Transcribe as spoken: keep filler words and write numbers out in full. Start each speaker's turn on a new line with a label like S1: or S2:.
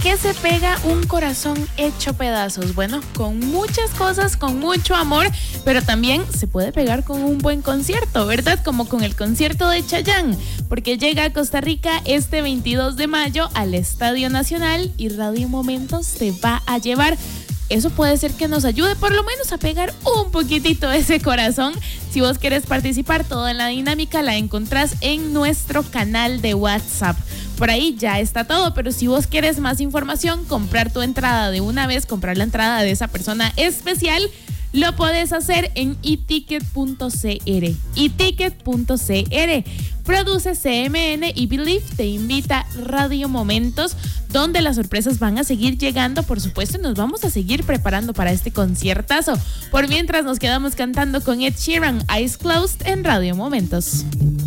S1: qué se pega un corazón hecho pedazos? Bueno, con muchas cosas, con mucho amor, pero también se puede pegar con un buen concierto, ¿verdad? Como con el concierto de Chayanne, porque llega a Costa Rica este veintidós de mayo al Estadio Nacional y Radio Momentos te va a llevar. Eso puede ser que nos ayude por lo menos a pegar un poquitito ese corazón. Si vos querés participar, toda la dinámica la encontrás en nuestro canal de WhatsApp. Por ahí ya está todo, pero si vos querés más información, comprar tu entrada de una vez, comprar la entrada de esa persona especial, lo podés hacer en e ticket punto c r. e ticket punto c r. Produce C M N y Believe te invita Radio Momentos, donde las sorpresas van a seguir llegando, por supuesto, y nos vamos a seguir preparando para este conciertazo. Por mientras nos quedamos cantando con Ed Sheeran, Eyes Closed, en Radio Momentos.